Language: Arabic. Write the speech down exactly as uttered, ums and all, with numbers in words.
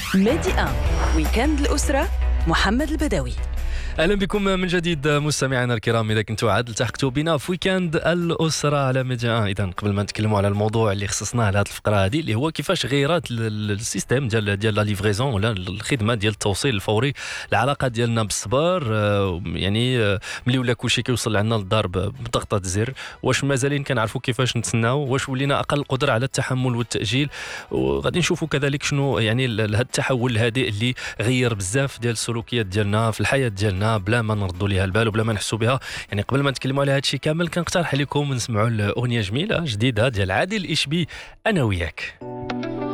ميدي واحد ويكند الأسرة محمد البدوي. اهلا بكم من جديد مستمعينا الكرام. اذا كنتوا عاد التحقتوا بنا في ويكند الاسره على ميديا. اذا قبل ما نتكلموا على الموضوع اللي خصصناه لهذه الفقره هذه اللي هو كيفاش غيرات السيستم ديال ديال لا ليفريزون ولا الخدمه ديال التوصيل الفوري، العلاقات ديالنا بالصبر، يعني ملي ولا كلشي كيوصل عندنا للدار بضغطه زر، واش مازالين كنعرفوا كيفاش نتسناو، واش ولينا اقل قدره على التحمل والتاجيل. وغادي نشوفوا كذلك شنو يعني هذا التحول الهادئ اللي غير بزاف ديال السلوكيات ديالنا في الحياه ديالنا بلا ما نردوا ليها البال وبلا ما نحسوا بها. يعني قبل ما نتكلموا على هذا الشيء كامل كنقترح عليكم نسمعوا الاغنيه جميله جديده ديال عادل إشبي، انا وياك.